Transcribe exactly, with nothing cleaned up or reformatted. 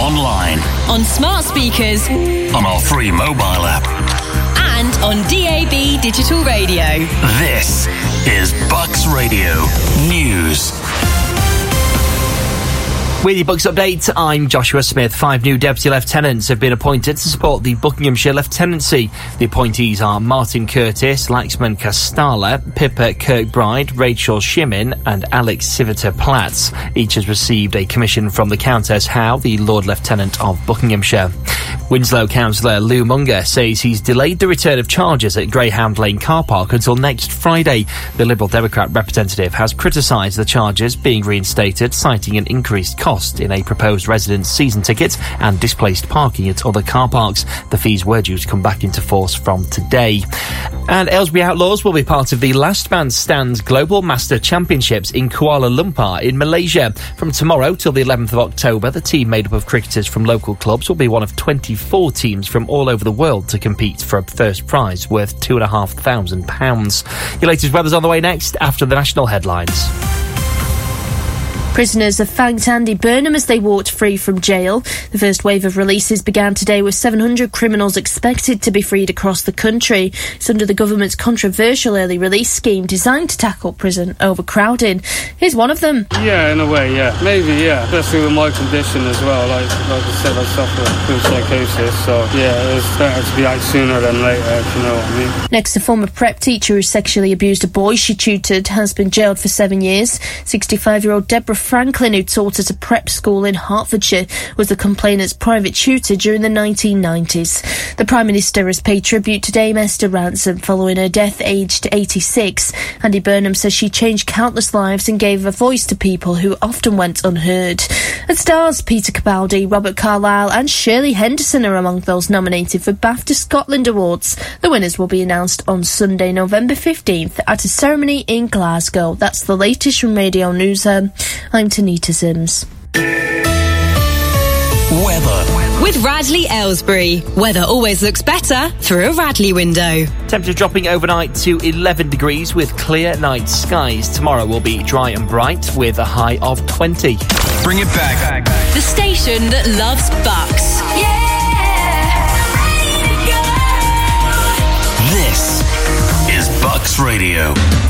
online, on smart speakers, on our free mobile app, and on D A B digital radio. This is Bucks Radio News. With your Bucks update, I'm Joshua Smith. Five new deputy lieutenants have been appointed to support the Buckinghamshire Lieutenancy. The appointees are Martin Curtis, Laxman Castala, Pippa Kirkbride, Rachel Shimin and Alex Civita Platts. Each has received a commission from the Countess Howe, the Lord Lieutenant of Buckinghamshire. Winslow councillor Lou Munger says he's delayed the return of charges at Greyhound Lane car park until next Friday. The Liberal Democrat representative has criticised the charges being reinstated, citing an increased cost in a proposed residents' season ticket and displaced parking at other car parks. The fees were due to come back into force from today. And Aylesbury Outlaws will be part of the Last Man Stands Global Master Championships in Kuala Lumpur in Malaysia. From tomorrow till the eleventh of October, the team made up of cricketers from local clubs will be one of twenty-four teams from all over the world to compete for a first prize worth two thousand five hundred pounds. Your latest weather's on the way next after the national headlines. Prisoners have thanked Andy Burnham as they walked free from jail. The first wave of releases began today with seven hundred criminals expected to be freed across the country. It's under the government's controversial early release scheme designed to tackle prison overcrowding. Here's one of them. Yeah, in a way, yeah. Maybe, yeah. Especially with my condition as well. Like, like I said, I suffer from psychosis, so yeah, it's better to be out sooner than later, if you know what I mean. Next, a former prep teacher who sexually abused a boy she tutored has been jailed for seven years. sixty-five-year-old Deborah Franklin, who taught at a prep school in Hertfordshire, was the complainant's private tutor during the nineteen nineties. The Prime Minister has paid tribute to Dame Esther Ransom following her death aged eighty-six. Andy Burnham says she changed countless lives and gave a voice to people who often went unheard. And stars Peter Capaldi, Robert Carlyle and Shirley Henderson are among those nominated for BAFTA Scotland Awards. The winners will be announced on Sunday, November fifteenth at a ceremony in Glasgow. That's the latest from Radio News. Um, I'm Tanita Sims. Weather. With Radley Aylesbury. Weather always looks better through a Radley window. Temperature dropping overnight to eleven degrees with clear night skies. Tomorrow will be dry and bright with a high of twenty. Bring it back. The station that loves Bucks. This is Bucks Radio.